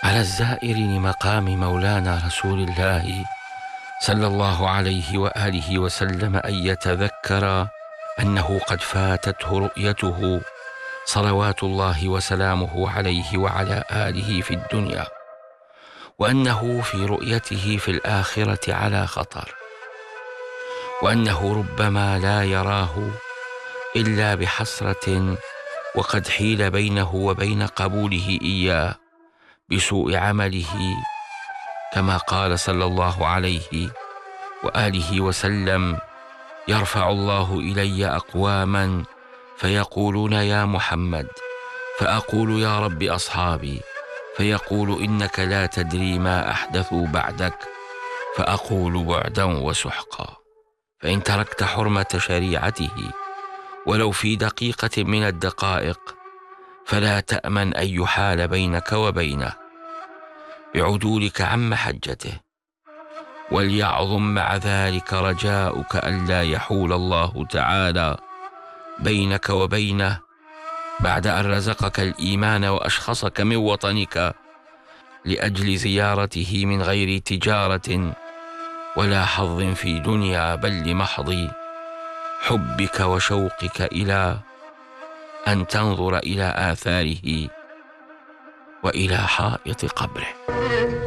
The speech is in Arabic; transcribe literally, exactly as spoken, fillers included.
على الزائر لمقام مولانا رسول الله صلى الله عليه وآله وسلم أن يتذكر أنه قد فاتته رؤيته صلوات الله وسلامه عليه وعلى آله في الدنيا، وأنه في رؤيته في الآخرة على خطر، وأنه ربما لا يراه إلا بحسرة، وقد حيل بينه وبين قبوله إياه بسوء عمله، كما قال صلى الله عليه وآله وسلم: يرفع الله إلي أقواما فيقولون يا محمد، فأقول يا رب أصحابي، فيقول إنك لا تدري ما أحدثوا بعدك، فأقول بعدا وسحقا. فإن تركت حرمة شريعته ولو في دقيقة من الدقائق فلا تأمن أن يحال بينك وبينه بعدولك عن محجته، وليعظم مع ذلك رجاؤك ألا يحول الله تعالى بينك وبينه بعد أن رزقك الإيمان وأشخصك من وطنك لأجل زيارته من غير تجارة ولا حظ في دنيا، بل لمحض حبك وشوقك إلى أن تنظر إلى آثاره وإلى حائط قبره.